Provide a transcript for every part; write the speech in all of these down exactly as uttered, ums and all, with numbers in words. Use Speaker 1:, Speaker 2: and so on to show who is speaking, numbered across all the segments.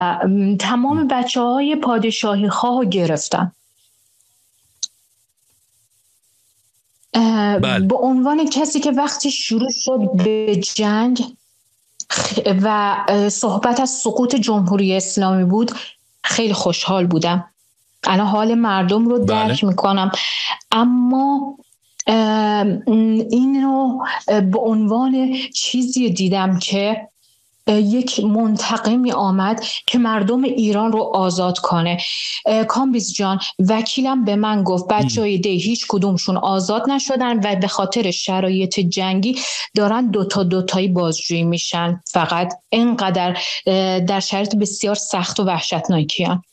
Speaker 1: تمام بچه های پادشاهی خواه گرفتن. بله. به عنوان کسی که وقتی شروع شد به جنگ و صحبت از سقوط جمهوری اسلامی بود خیلی خوشحال بودم. الان حال مردم رو درک بله. میکنم، اما اینو به عنوان چیزی دیدم که یک منتقمی آمد که مردم ایران رو آزاد کنه. کامبیز جان، وکیلم به من گفت بچهای دی هیچ کدومشون آزاد نشدن و به خاطر شرایط جنگی دارن دوتا دوتایی بازجویی میشن، فقط اینقدر در شرایط بسیار سخت و وحشتناکی هن.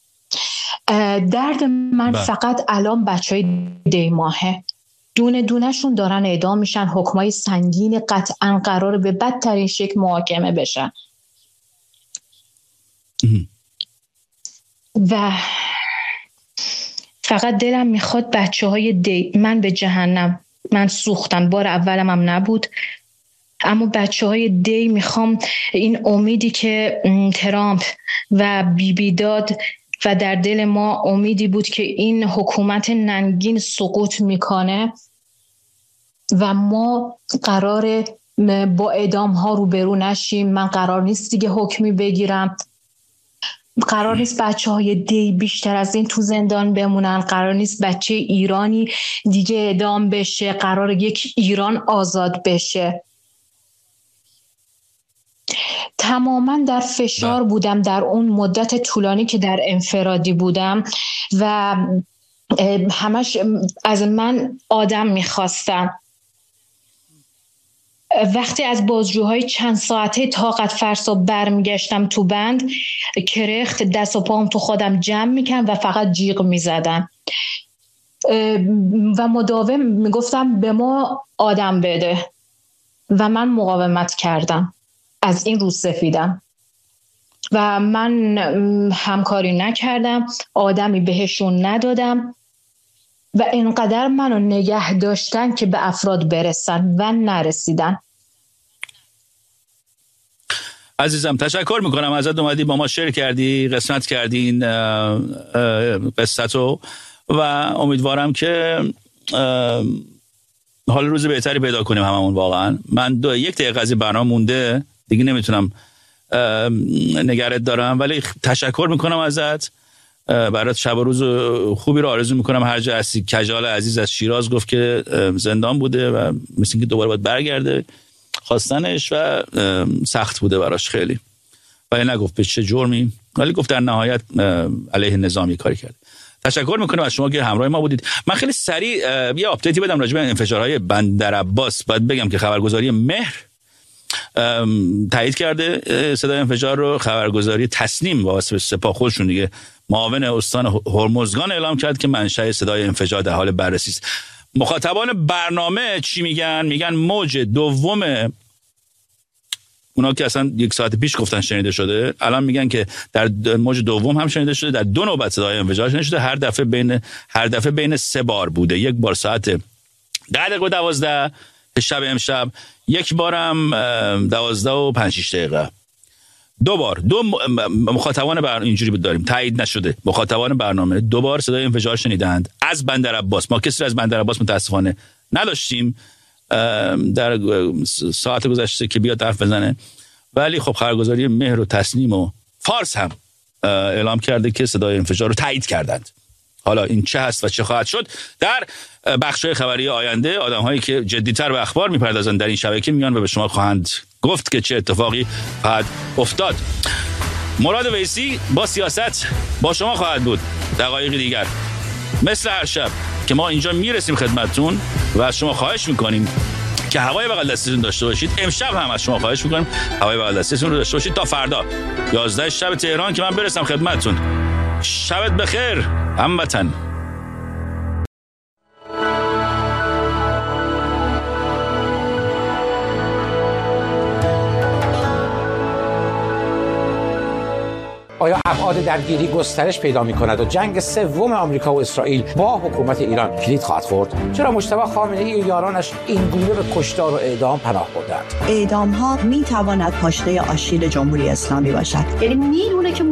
Speaker 1: درد من با. فقط الان بچهای دی ماهه، دونه دونهشون دارن اعدام میشن، حکمای سنگین قطعا قراره به بدترین شکل محاکمه بشن و فقط دلم میخواد بچه های دی، من به جهنم، من سوختم، بار اولم هم نبود، اما بچه های دی میخوام این امیدی که ترامپ و بی بی داد و در دل ما امیدی بود که این حکومت ننگین سقوط میکنه و ما قراره با اعدام ها روبرو نشیم. من قرار نیست دیگه حکمی بگیرم، قرار نیست بچه های دی بیشتر از این تو زندان بمونن، قرار نیست بچه ایرانی دیگه اعدام بشه، قرار یک ایران آزاد بشه. تماما در فشار بودم در اون مدت طولانی که در انفرادی بودم و همش از من آدم میخواستم. وقتی از بازجوهای چند ساعته طاقت فرسا برمیگشتم تو بند، کرخت دست و پام تو خودم جمع میکنم و فقط جیغ میزدم و مداوم میگفتم به ما آدم بده و من مقاومت کردم از این روز سفیدم و من همکاری نکردم، آدمی بهشون ندادم و اینقدر منو نگه داشتن که به افراد برسن و نرسیدن.
Speaker 2: عزیزم تشکر میکنم ازت، اومدی با ما شیر کردی، قسمت کردین قصتو و امیدوارم که حال روز بهتری پیدا کنیم هممون. واقعا من دو یک دقیقه از برنامه مونده دیگه، نمیتونم نگرت دارم، ولی تشکر میکنم ازت، برات شب و روز خوبی رو آرزو میکنم هر جا هستی. کجال عزیز از شیراز گفت که زندان بوده و مثل اینکه دوباره باید برگرده، خواستنش و سخت بوده براش خیلی، ولی نگفت به چه جرمی، ولی گفت در نهایت علیه نظامی کاری کرد. تشکر میکنم از شما که همراه ما بودید. من خیلی سریع یه آپدیتی بدم راجع به انفجارهای بندر عباس. باید بگم که خبرگزاری مهر تایید کرده صدای انفجار رو، خبرگزاری تسنیم واسه سپاه خودشون دیگه معاون استان هرمزگان اعلام کرد که منشأ صدای انفجار در حال بررسی است. مخاطبان برنامه چی میگن؟ میگن موج دوم، اونا که اصلا یک ساعت پیش گفتن شنیده شده، الان میگن که در موج دوم هم شنیده شده، در دو نوبت صدای انفجار شنیده شده، هر دفعه بین هر دفعه بین سه بار بوده، یک بار ساعت ده دقیقه دوازده شب امشب، یک بارم دوازده و پنج شش دقیقه، دو بار دو مخاطبان برنامه اینجوری بود داریم تایید نشده، مخاطبان برنامه دو بار صدای انفجار شنیدند از بندر عباس. ما کسی از بندر عباس متاسفانه نداشتیم در ساعت گذشته که بیاد حرف بزنه، ولی خب خبرگزاری مهر و تسنیم و فارس هم اعلام کرده که صدای انفجار رو تایید کردند. حالا این چه هست و چه خواهد شد در بخش‌های خبری آینده، آدم‌هایی که جدی‌تر به اخبار می‌پردازند در این شبکه میان و به شما خواهند گفت که چه اتفاقی خواهد افتاد. مراد ویسی با سیاست با شما خواهد بود دقایق دیگر، مثل هر شب که ما اینجا میرسیم خدمتتون و از شما خواهش میکنیم که هوای بغل دستتون داشته باشید. امشب هم از شما خواهش میکنیم هوای بغل دستتون رو داشته باشید تا فردا یازده شب تهران که من برسم خدمتتون. شبت بخیر هموطن.
Speaker 3: آیا ابعاد درگیری گسترش پیدا می‌کند و جنگ سوم آمریکا و اسرائیل با حکومت ایران کلید خواهد خورد؟ چرا مجتبی خامنه‌ای و یارانش این گونه به کشتار و اعدام پناه بردند؟
Speaker 4: اعدام‌ها می‌تواند پاشنه آشیل جمهوری اسلامی باشد.
Speaker 5: یعنی میدونه که